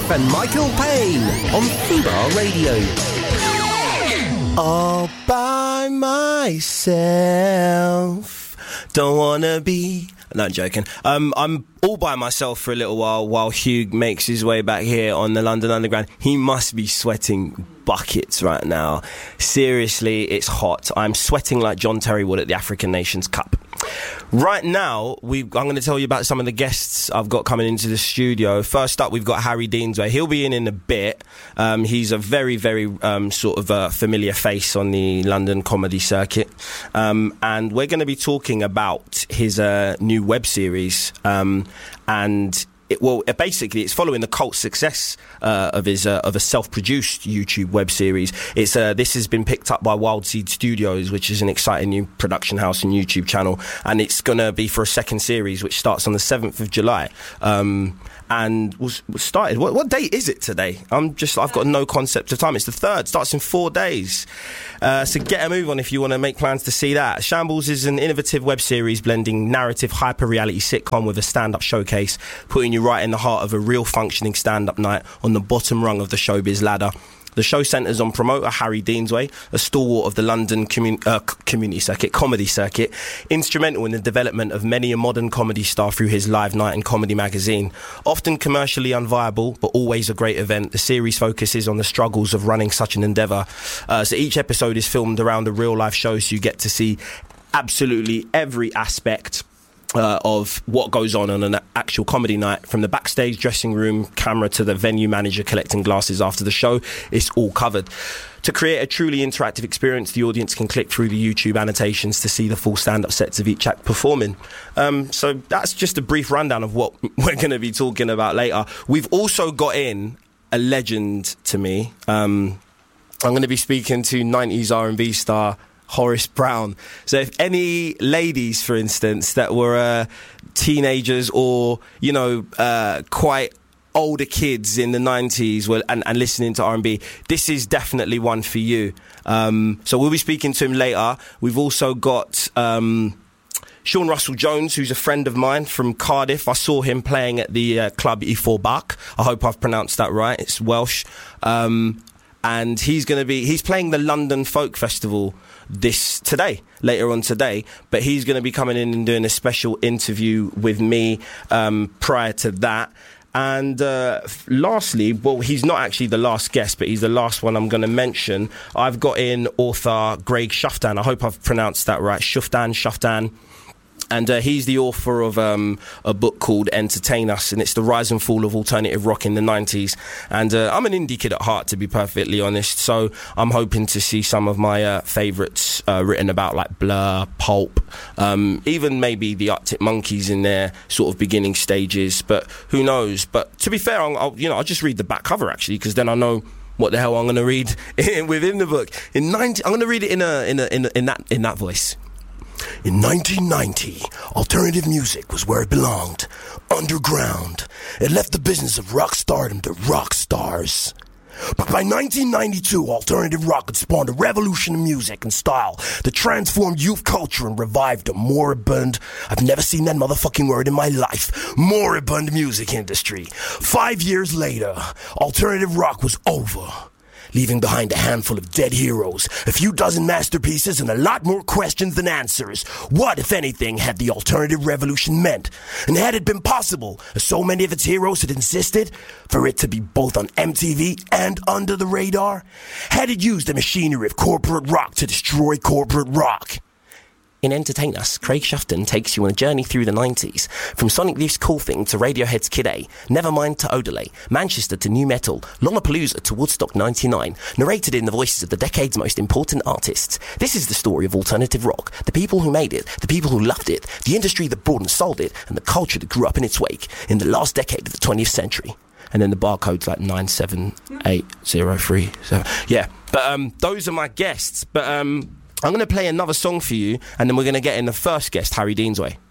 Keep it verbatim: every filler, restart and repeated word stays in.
Cliff and Michael Payne on Fubar Radio. All by myself, don't wanna be... No, I'm joking. Um, I'm all by myself for a little while while Hugh makes his way back here on the London Underground. He must be sweating buckets right now. Seriously, it's hot. I'm sweating like John Terry would at the African Nations Cup. Right now, we I'm going to tell you about some of the guests I've got coming into the studio. First up, we've got Harry Deansway. He'll be in in a bit. Um, he's a very, very um, sort of uh, familiar face on the London comedy circuit. Um, and we're going to be talking about his uh, new web series. Um, and... It, well, it basically, it's following the cult success uh, of his uh, of a self-produced YouTube web series. It's uh, this has been picked up by Wild Seed Studios, which is an exciting new production house and YouTube channel, and it's going to be for a second series, which starts on the seventh of July. Um, and was, was started. What, what date is it today? I'm just, I've got no concept of time. It's the third. Starts in four days. Uh, so get a move on if you want to make plans to see that. Shambles is an innovative web series blending narrative hyper-reality sitcom with a stand-up showcase, putting you right in the heart of a real functioning stand-up night on the bottom rung of the showbiz ladder. The show centres on promoter Harry Deansway, a stalwart of the London commun- uh, community circuit, comedy circuit, instrumental in the development of many a modern comedy star through his live night and comedy magazine. Often commercially unviable, but always a great event, the series focuses on the struggles of running such an endeavour. Uh, so each episode is filmed around the real-life show, so you get to see absolutely every aspect Uh, of what goes on on an actual comedy night, from the backstage dressing room camera to the venue manager collecting glasses after the show. It's all covered. To create a truly interactive experience, the audience can click through the YouTube annotations to see the full stand-up sets of each act performing. Um, so that's just a brief rundown of what we're going to be talking about later. We've also got in a legend to me. Um, I'm going to be speaking to nineties R and B star Horace Brown. So if any ladies, for instance, that were uh, teenagers or, you know, uh, quite older kids in the nineties were, and, and listening to R and B, this is definitely one for you. Um, so we'll be speaking to him later. We've also got um, Sean Russell Jones, who's a friend of mine from Cardiff. I saw him playing at the uh, club E four Bach. I hope I've pronounced that right. It's Welsh. Um, and he's going to be, he's playing the London Folk Festival this today, later on today, but he's going to be coming in and doing a special interview with me um, prior to that. And uh, lastly, well, he's not actually the last guest, but he's the last one I'm going to mention. I've got in author Greg Shuftan. I hope I've pronounced that right. Shuftan, Shuftan. And uh, he's the author of um, a book called Entertain Us, and it's the rise and fall of alternative rock in the nineties. And uh, I'm an indie kid at heart, to be perfectly honest, so I'm hoping to see some of my uh, favourites uh, written about, like Blur, Pulp, um, even maybe the Arctic Monkeys in their sort of beginning stages, but who knows. But to be fair, I'll, I'll, you know, I'll just read the back cover, actually, because then I know what the hell I'm going to read within the book. In ninety, I'm going to read it in a in a, in a, in that in that voice. In nineteen ninety, alternative music was where it belonged, underground. It left the business of rock stardom to rock stars. But by nineteen ninety-two, alternative rock had spawned a revolution in music and style that transformed youth culture and revived a moribund, I've never seen that motherfucking word in my life, moribund music industry. Five years later, alternative rock was over, leaving behind a handful of dead heroes, a few dozen masterpieces, and a lot more questions than answers. What, if anything, had the alternative revolution meant? And had it been possible, as so many of its heroes had insisted, for it to be both on M T V and under the radar? Had it used the machinery of corporate rock to destroy corporate rock? In Entertain Us, Craig Shuftan takes you on a journey through the nineties. From Sonic Youth's Cool Thing to Radiohead's Kid A, Nevermind to Odelay, Manchester to New Metal, Lollapalooza to Woodstock ninety-nine, narrated in the voices of the decade's most important artists. This is the story of alternative rock, the people who made it, the people who loved it, the industry that brought and sold it, and the culture that grew up in its wake in the last decade of the twentieth century. And then the barcode's like nine seven eight zero three seven. Yeah, but um, those are my guests. But um, I'm going to play another song for you, and then we're going to get in the first guest, Harry Deansway.